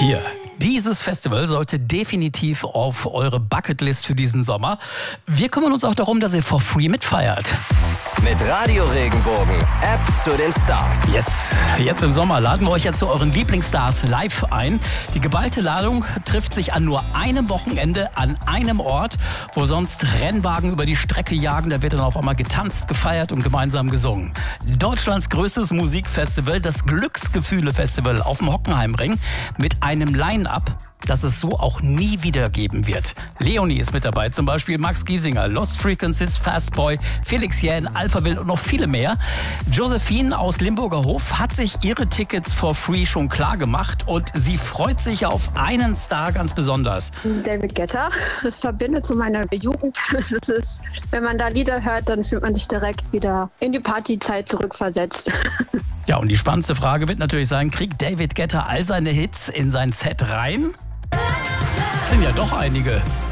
Hier. Dieses Festival sollte definitiv auf eure Bucketlist für diesen Sommer. Wir kümmern uns auch darum, dass ihr for free mitfeiert. Mit Radio Regenbogen, App zu den Stars. Yes. Jetzt im Sommer laden wir euch ja zu euren Lieblingsstars live ein. Die geballte Ladung trifft sich an nur einem Wochenende an einem Ort, wo sonst Rennwagen über die Strecke jagen. Da wird dann auf einmal getanzt, gefeiert und gemeinsam gesungen. Deutschlands größtes Musikfestival, das Glücksgefühle-Festival auf dem Hockenheimring mit einem Line-Up, das es so auch nie wieder geben wird. Leonie ist mit dabei, zum Beispiel Max Giesinger, Lost Frequencies, Fastboy, Felix Jähn, Alphaville und noch viele mehr. Josephine aus Limburger Hof hat sich ihre Tickets for free schon klar gemacht und sie freut sich auf einen Star ganz besonders. David Guetta, das verbindet zu meiner Jugend. Das ist, wenn man da Lieder hört, dann fühlt man sich direkt wieder in die Partyzeit zurückversetzt. Ja, und die spannendste Frage wird natürlich sein, kriegt David Guetta all seine Hits in sein Set rein? Das sind ja doch einige.